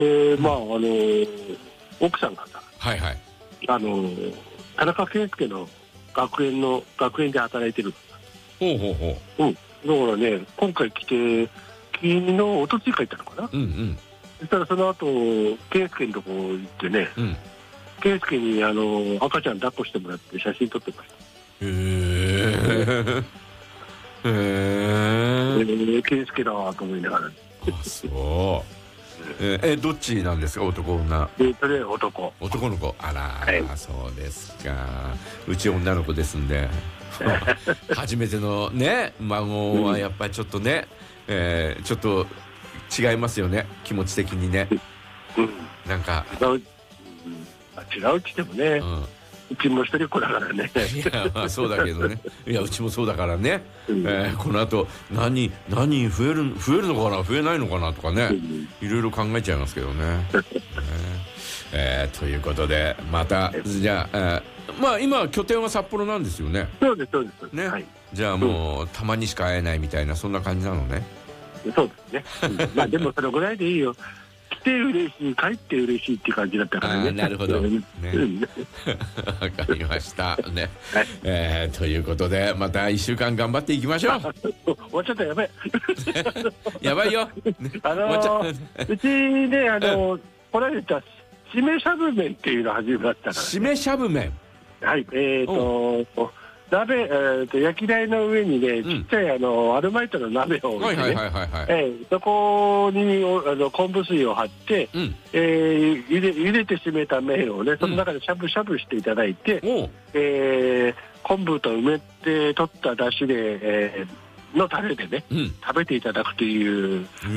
まあ奥さんがさ、 はいはい。 田中健介の学園で働いてる。 ほうほうほう。 だからね、今回来て昨日おとつい帰ったのかな。 うんうん。 そしたらその後健介のとこ行ってね、健介に赤ちゃん抱っこしてもらって写真撮ってました。 へえ。健介だと思いながら。 あ、そう。どっちなんですか、男女？ 男の子。あら、そうですか。うち女の子ですんで初めてのね孫はやっぱりちょっとね、ちょっと違いますよね、気持ち的にね。なんか違うって言ってもね、うちも一人っ子だからね。 いや、まあそうだけどね。いや、うちもそうだからね。この後何人増えるのかな、増えないのかなとかね、いろいろ考えちゃいますけどね。ということでまたじゃあ、まあ今拠点は札幌なんですよね。 そうですね。じゃあもうたまにしか会えないみたいな、そんな感じなのね。 そうですね。まあでもそれぐらいでいいよ。来て嬉しい、帰って嬉しいって感じだったからね。 なるほど。ね。わかりましたね。ということでまた1週間頑張っていきましょう。 終わっちゃった、やばい。 やばいよ。 うちね来られたしめしゃぶ麺っていうの始まったから。 しめしゃぶ麺。 はい。鍋、焼き台の上にね、ちっちゃいアルマイトの鍋を置いてね、そこに昆布水を張って、茹でて締めた麺をね、その中でしゃぶしゃぶしていただいて、昆布と梅で取った出汁で、のタレでね、食べていただくという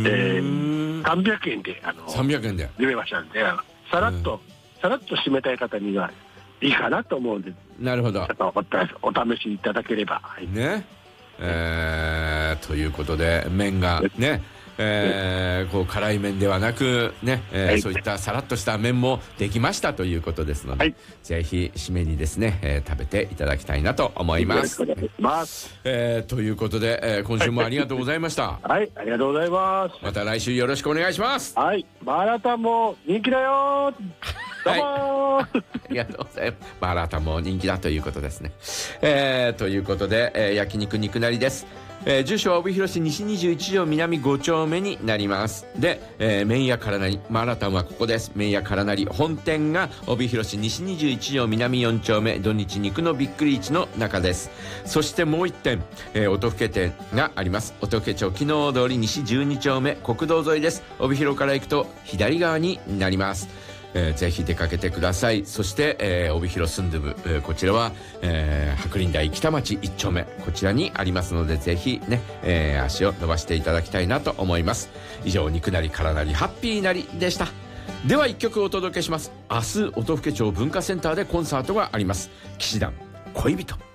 、300円で 300円で茹でましたんで、さらっと締めたい方にはいいかなと思うんで。 なるほど。 ちょっとお試しいただければ。 ね。ということで麺がね、こう辛い麺ではなくね、そういったさらっとした麺もできましたということですので、ぜひ締めにですね、食べていただきたいなと思います。 よろしくお願いします。 ということで、今週もありがとうございました。 はい、ありがとうございます。 また来週よろしくお願いします。 はい、マラタンも人気だよ。どうもありがとうございます。マラタンも人気だということですね。ということで、焼肉肉なりです。住所は帯広市西21条南5丁目になります。で、麺屋からなり、マラタンはここです。麺屋からなり本店が帯広市西21条南4丁目土日肉のびっくり市の中です。そしてもう一店、音更店があります。音更町木の通り西12丁目国道沿いです。帯広から行くと左側になります。ぜひ出かけてください。そして、帯広スンドゥブ、こちらは、白林台北町1丁目こちらにありますので、ぜひね、足を伸ばしていただきたいなと思います。以上、肉なりからなりハッピーなりでした。では1曲お届けします。明日音更町文化センターでコンサートがあります。騎士団恋人。